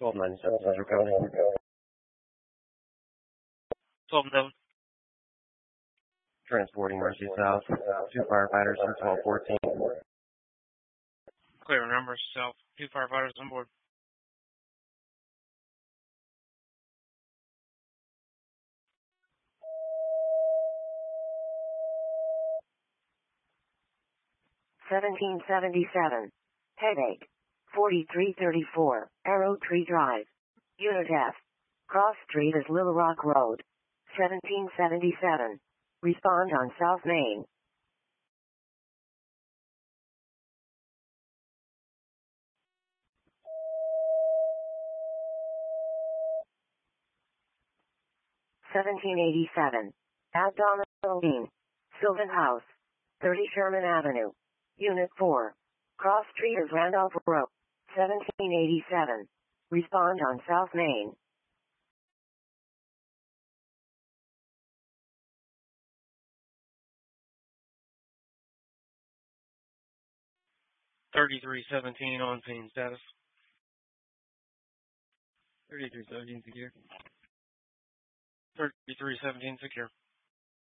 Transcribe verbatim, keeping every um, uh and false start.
twelve ninety-seven Central County. twelve seven. Transporting Mercy South. Two firefighters from twelve fourteen. Clear numbers south. Two firefighters on board. seventeen seventy-seven. Headache. forty-three thirty-four. Arrow Tree Drive. Unit F. Cross Street is Little Rock Road. seventeen seventy-seven. Respond on South Main. seventeen eighty-seven. Abdominal pain. Sylvan House. thirty Sherman Avenue. Unit four. Cross Street is Randolph Road. seventeen eighty-seven. Respond on South Main. thirty-three seventeen on scene status. thirty-three seventeen secure. thirty-three seventeen secure.